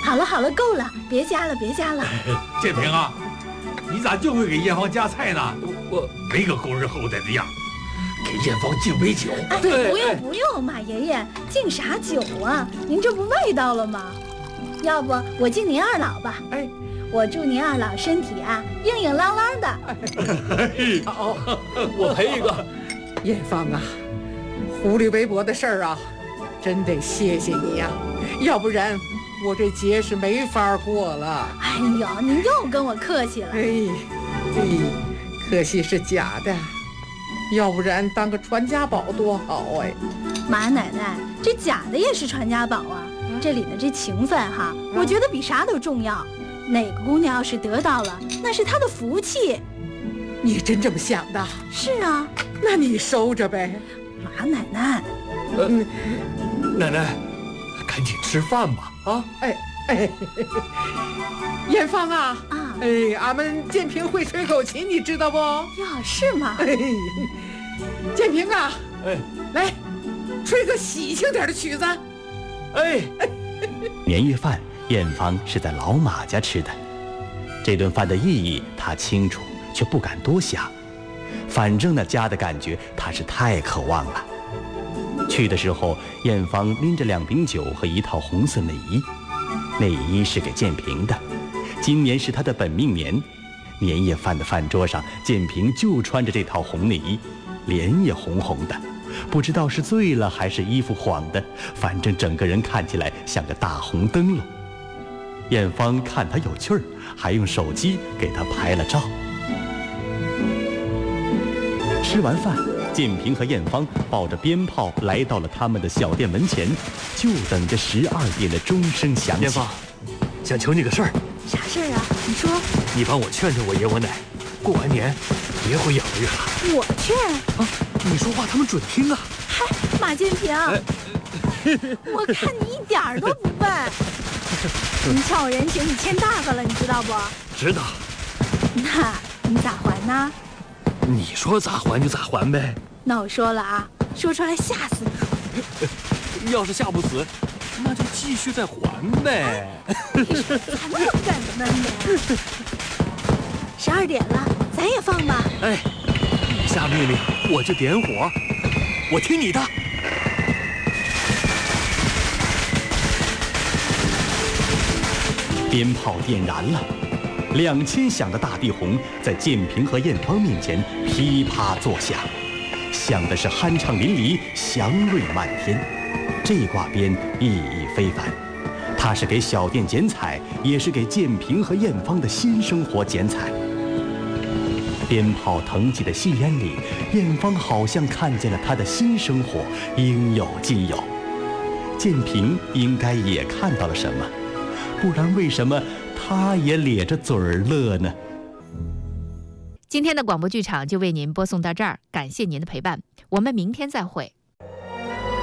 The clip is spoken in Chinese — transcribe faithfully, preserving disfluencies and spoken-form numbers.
好了好了，够了，别加了别加了。 建平啊，你咋就会给艳芳夹菜呢？ 我没个工人后代的样，给艳芳敬杯酒。 哎，不用不用，马爷爷，敬啥酒啊？您这不味道了吗？要不我敬您二老吧。 哎， 我祝您二老身体啊硬硬朗朗的。 好，我赔一个。 艳芳啊，狐狸围脖的事儿啊，真得谢谢你呀、啊，要不然我这节是没法过了。 哎呦，您又跟我客气了。 哎，哎，可惜是假的，要不然当个传家宝多好哎。 马奶奶，这假的也是传家宝啊。这里的这情分哈，我觉得比啥都重要。哪个姑娘要是得到了，那是她的福气。 你真这么想的？ 是啊。 那你收着呗。 马奶奶， 嗯，奶奶，赶紧吃饭吧啊！ 哎哎，艳芳啊啊， 哎，俺们建平会吹口琴，你知道不？ 呀，是吗？ 哎，建平啊， 哎， 来，吹个喜庆点的曲子。 哎， 年夜饭，艳芳是在老马家吃的，这顿饭的意义她清楚，却不敢多想。反正那家的感觉，她是太渴望了。去的时候，艳芳拎着两瓶酒和一套红色内衣，内衣是给建平的，今年是他的本命年。年夜饭的饭桌上，建平就穿着这套红内衣，脸也红红的，不知道是醉了还是衣服晃的，反正整个人看起来像个大红灯笼。艳芳看他有趣儿，还用手机给他拍了照。吃完饭，建平和艳芳抱着鞭炮来到了他们的小店门前，就等着十二点的钟声响起。 艳芳，想求你个事儿。 啥事儿啊？你说。 你帮我劝劝我爷我奶，过完年别回养老院了。 我劝啊？你说话他们准听啊。 嗨，马建平，哎、我看你一点儿都不笨。你欠我人情，你欠大发了，你知道不？ 知道。 那你咋还呢？ 你说咋还就咋还呗。 那我说了啊，说出来吓死你。要是吓不死，那就继续再还呗。 你说咋那么耿闷呢？十二点了，咱也放吧。 哎，你下命令我就点火，我听你的。 鞭炮点燃了，两千响的大地红在建平和艳芳面前噼啪作响，响的是酣畅淋漓，祥瑞满天。这挂鞭意义非凡，它是给小店剪彩，也是给建平和艳芳的新生活剪彩。鞭炮腾起的细烟里，艳芳好像看见了她的新生活，应有尽有。建平应该也看到了什么，不然为什么他也咧着嘴儿乐呢？ 今天的广播剧场就为您播送到这儿，感谢您的陪伴，我们明天再会。